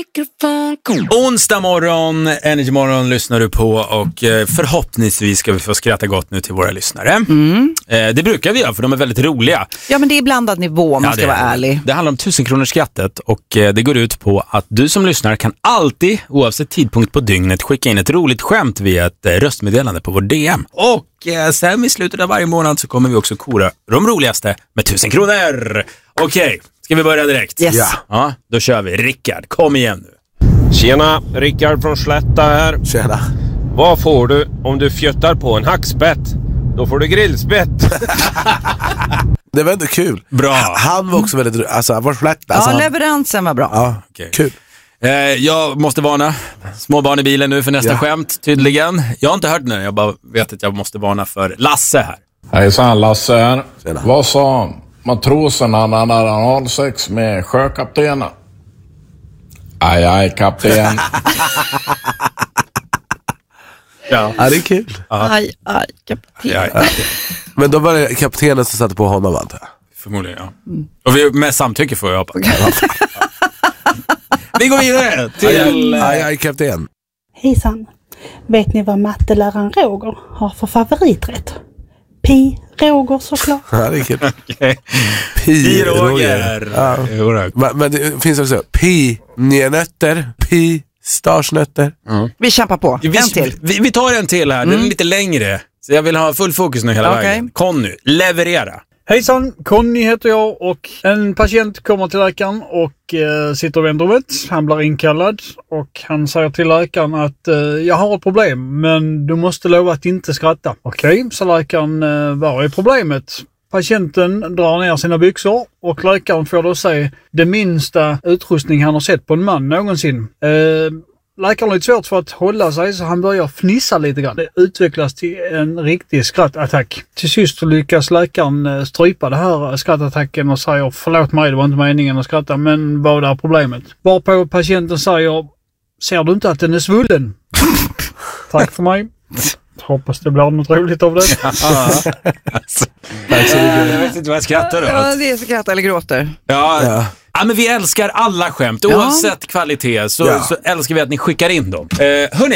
Onsdag morgon, Energy Morgon lyssnar du på och förhoppningsvis ska vi få skratta gott nu till våra lyssnare. Det brukar vi göra för de är väldigt roliga. Ja, men det är blandad nivå om man ska vara ärlig. Det handlar om 1000 kronors skrattet och det går ut på att du som lyssnar kan alltid, oavsett tidpunkt på dygnet, skicka in ett roligt skämt via ett röstmeddelande på vår DM. Och sen i slutet av varje månad så kommer vi också kora de roligaste med 1000 kronor. Okej, ska vi börja direkt? Yes. Ja, då kör vi. Rickard, kom igen nu. Tjena, Rickard från Slätta här. Tjena. Vad får du om du fjöttar på en hackspett? Då får du grillspett. Det var ändå kul. Bra. Han var också väldigt, alltså han var Slätta. Alltså, Ja, leveransen var bra. Ja, Okej. kul. Jag måste varna små barn i bilen nu för nästa skämt, tydligen. Jag har inte hört nu, jag bara vet att jag måste varna för Lasse här. Hejsan, Lasse här. Tjena. Vad sa matrosen när han hade analsex med sjökaptenen? Aj, aj, kapten. Ja, Ja, det är kul. Aj, kapten. ja, Men då var det kaptenen som satte på honom, antar jag. förmodligen, ja. Och vi med samtycke får jag hoppas. Vi går vidare till... Aj, kapten. Hejsan. Vet ni vad matteläraren Roger har för favoriträtt? Roger såklart. Ja, det är kul. Pi Roger. Ja. Men det finns också pinjenötter, pistagenötter. Vi kämpar på. En till. Vi tar en till här, den är lite längre. Så jag vill ha full fokus nu hela vägen. Conny, leverera. Hejsan, Conny heter jag och en patient kommer till läkaren och sitter i väntrummet. Han blir inkallad och han säger till läkaren att jag har ett problem men du måste lova att inte skratta. Okej, så läkaren, vad är problemet? Patienten drar ner sina byxor och läkaren får då se det minsta utrustning han har sett på en man någonsin. Läkaren har lite svårt för att hålla sig så han börjar fnissa lite grann. Det utvecklas till en riktig skrattattack. Till sist lyckas läkaren strypa det här skrattattacken och säger förlåt mig, det var inte meningen att skratta, men vad är problemet? Varpå patienten säger, ser du inte att den är svullen? Tack för mig. Hoppas det blir något roligt av det. Jag vet inte vad jag skrattar åt. Ja, det är skrattar eller gråter. Ja, men vi älskar alla skämt. Oavsett kvalitet så älskar vi att ni skickar in dem. Hörrni,